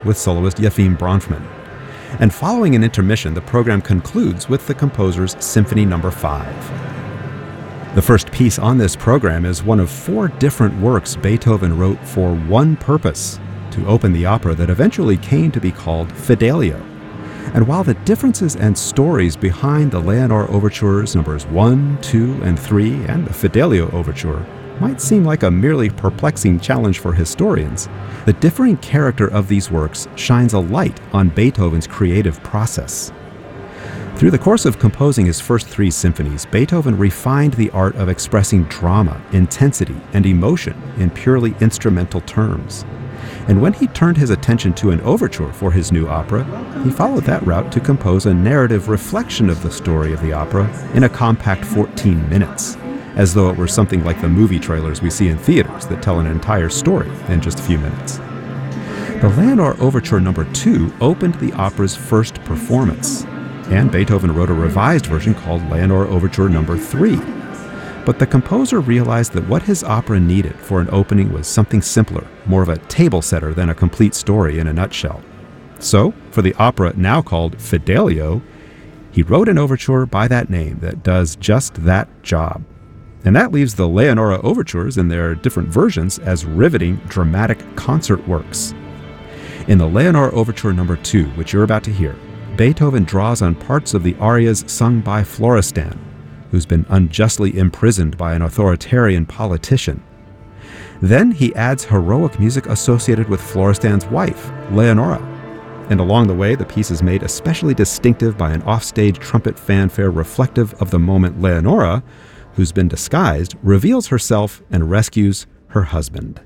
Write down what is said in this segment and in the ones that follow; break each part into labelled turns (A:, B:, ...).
A: with soloist Yefim Bronfman. And following an intermission, the program concludes with the composer's Symphony No. 5. The first piece on this program is one of 4 different works Beethoven wrote for one purpose, to open the opera that eventually came to be called Fidelio. And while the differences and stories behind the Leonore Overtures Numbers 1, 2, and 3 and the Fidelio Overture might seem like a merely perplexing challenge for historians, the differing character of these works shines a light on Beethoven's creative process. Through the course of composing his first 3 symphonies, Beethoven refined the art of expressing drama, intensity, and emotion in purely instrumental terms. And when he turned his attention to an overture for his new opera, he followed that route to compose a narrative reflection of the story of the opera in a compact 14 minutes, as though it were something like the movie trailers we see in theaters that tell an entire story in just a few minutes. The Leonore Overture No. 2 opened the opera's first performance, and Beethoven wrote a revised version called Leonore Overture No. 3. But the composer realized that what his opera needed for an opening was something simpler, more of a table setter than a complete story in a nutshell. So, for the opera now called Fidelio, he wrote an overture by that name that does just that job. And that leaves the Leonore Overtures in their different versions as riveting, dramatic concert works. In the Leonore Overture No. 2, which you're about to hear, Beethoven draws on parts of the arias sung by Florestan, who's been unjustly imprisoned by an authoritarian politician. Then he adds heroic music associated with Florestan's wife, Leonora. And along the way, the piece is made especially distinctive by an offstage trumpet fanfare reflective of the moment Leonora, who's been disguised, reveals herself and rescues her husband.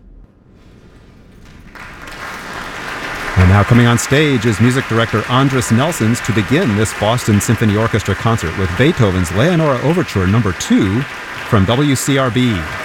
A: And now coming on stage is music director Andris Nelsons to begin this Boston Symphony Orchestra concert with Beethoven's Leonore Overture No. 2 from WCRB.